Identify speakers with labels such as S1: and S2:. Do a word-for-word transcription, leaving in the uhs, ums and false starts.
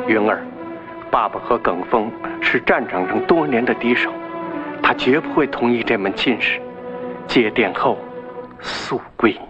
S1: 云儿，爸爸和耿峰是战场上多年的敌手，他绝不会同意这门亲事。接电后，速归。